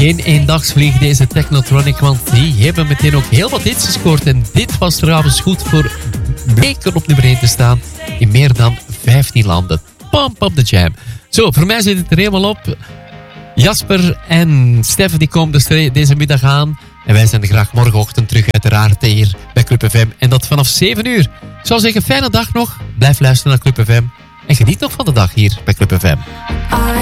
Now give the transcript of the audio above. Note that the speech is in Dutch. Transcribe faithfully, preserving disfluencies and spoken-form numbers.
geen eendagsvlieg deze Technotronic, want die hebben meteen ook heel wat hits gescoord. En dit was trouwens goed voor weken op nummer één te staan in meer dan vijftien landen. Pump up the jam. Zo, voor mij zit het er helemaal op. Jasper en Stef die komen dus deze middag aan. En wij zijn er graag morgenochtend terug uiteraard hier bij Club F M. En dat vanaf zeven uur. Ik zou zeggen, fijne dag nog. Blijf luisteren naar Club F M. En geniet nog van de dag hier bij Club F M.